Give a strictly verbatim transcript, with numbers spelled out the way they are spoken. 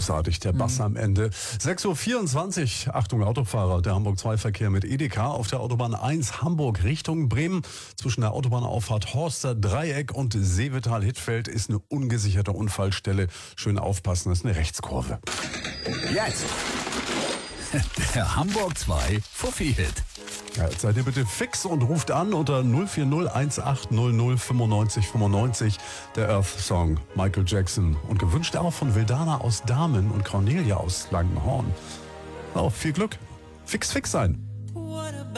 großartig, der Bass mhm. am Ende. sechs Uhr vierundzwanzig, Achtung Autofahrer, der Hamburg zwei Verkehr mit Edeka auf der Autobahn eins Hamburg Richtung Bremen. Zwischen der Autobahnauffahrt Horster Dreieck und Seevetal-Hittfeld ist eine ungesicherte Unfallstelle. Schön aufpassen, das ist eine Rechtskurve. Jetzt der Hamburg zwei Fuffi-Hit. Ja, jetzt seid ihr bitte fix und ruft an unter null vier null eins acht null null fünfundneunzig fünfundneunzig. Der Earth-Song Michael Jackson. Und gewünscht auch von Wildana aus Damen und Cornelia aus Langenhorn. Auch viel Glück. Fix, fix sein.